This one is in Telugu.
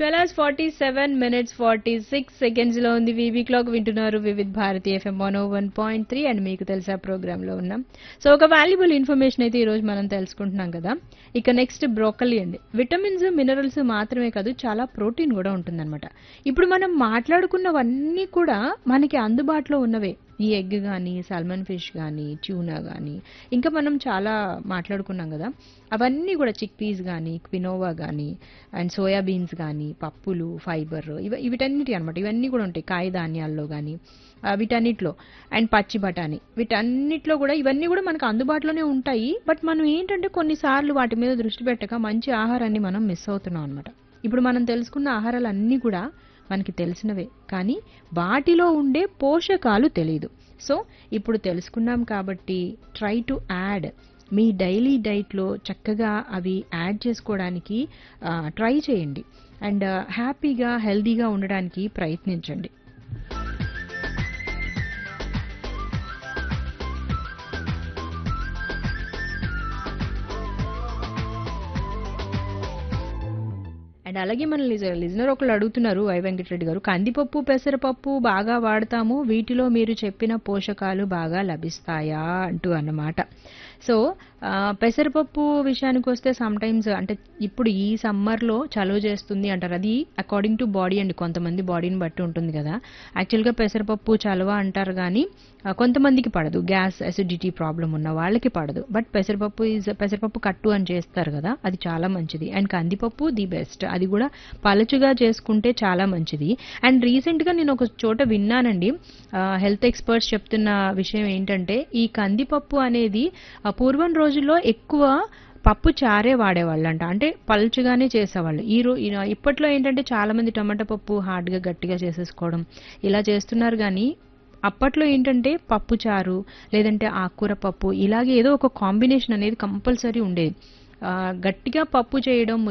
12:47 46 సెకండ్స్ లో ఉంది వీబీ క్లాక్. వింటున్నారు వివిధ్ భారతి ఎఫ్ఎం 101.3 అండ్ మీకు తెలుసా ప్రోగ్రామ్ లో ఉన్నాం. సో ఒక వాల్యుబుల్ ఇన్ఫర్మేషన్ అయితే ఈ రోజు మనం తెలుసుకుంటున్నాం కదా. ఇక నెక్స్ట్ బ్రోకలీ అండి. విటమిన్స్ మినరల్స్ మాత్రమే కాదు చాలా ప్రోటీన్ కూడా ఉంటుందన్నమాట. ఇప్పుడు మనం మాట్లాడుకున్నవన్నీ కూడా మనకి అందుబాటులో ఉన్నవే. ఈ ఎగ్ కానీ, సాల్మన్ ఫిష్ కానీ, ట్యూనా కానీ, ఇంకా మనం చాలా మాట్లాడుకున్నాం కదా. అవన్నీ కూడా చిక్ పీస్ కానీ, క్వినోవా కానీ, అండ్ సోయా బీన్స్ కానీ, పప్పులు, ఫైబర్ వీటన్నిటి అనమాట. ఇవన్నీ కూడా ఉంటాయి కాయ ధాన్యాల్లో కానీ, వీటన్నిటిలో. అండ్ పచ్చి బఠానీ వీటన్నిటిలో కూడా ఇవన్నీ కూడా మనకు అందుబాటులోనే ఉంటాయి. బట్ మనం ఏంటంటే కొన్నిసార్లు వాటి మీద దృష్టి పెట్టక మంచి ఆహారాన్ని మనం మిస్ అవుతున్నాం అనమాట. ఇప్పుడు మనం తెలుసుకున్న ఆహారాలన్నీ కూడా మనకి తెలిసినవే, కానీ వాటిలో ఉండే పోషకాలు తెలియదు. సో ఇప్పుడు తెలుసుకున్నాం కాబట్టి try to add me daily డైట్లో చక్కగా అవి యాడ్ చేసుకోవడానికి ట్రై చేయండి. అండ్ హ్యాపీగా హెల్దీగా ఉండడానికి ప్రయత్నించండి. అండ్ అలాగే మన లిజనర్ ఒకళ్ళు అడుగుతున్నారు, వై వెంకటరెడ్డి గారు, కందిపప్పు పెసరపప్పు బాగా వాడతాము, వీటిలో మీరు చెప్పిన పోషకాలు బాగా లభిస్తాయా అంటూ అన్నమాట. సో పెసరపప్పు విషయానికి వస్తే సమ్ టైమ్స్ అంటే ఇప్పుడు ఈ సమ్మర్లో చలువ చేస్తుంది అంటారు. అది అకార్డింగ్ టు బాడీ అండి, కొంతమంది బాడీని బట్టి ఉంటుంది కదా. యాక్చువల్గా పెసరపప్పు చలువ అంటారు కానీ కొంతమందికి పడదు, గ్యాస్ అసిడిటీ ప్రాబ్లం ఉన్న వాళ్ళకి పడదు. బట్ పెసరపప్పు కట్టు అని చేస్తారు కదా, అది చాలా మంచిది. అండ్ కందిపప్పు ది బెస్ట్, అది కూడా పలుచుగా చేసుకుంటే చాలా మంచిది. అండ్ రీసెంట్గా నేను ఒక చోట విన్నానండి, హెల్త్ ఎక్స్పర్ట్స్ చెప్తున్న విషయం ఏంటంటే ఈ కందిపప్పు అనేది పూర్వం రోజుల్లో ఎక్కువ పప్పు చారే వాడేవాళ్ళంట, అంటే పలుచుగానే చేసేవాళ్ళు. ఇప్పట్లో ఏంటంటే చాలా మంది టమాటా పప్పు హార్డ్గా గట్టిగా చేసేసుకోవడం ఇలా చేస్తున్నారు. కానీ అప్పట్లో ఏంటంటే పప్పు చారు లేదంటే ఆకుకూర పప్పు ఇలాగే ఏదో ఒక కాంబినేషన్ అనేది కంపల్సరీ ఉండేది. గట్టిగా పప్పు చేయడం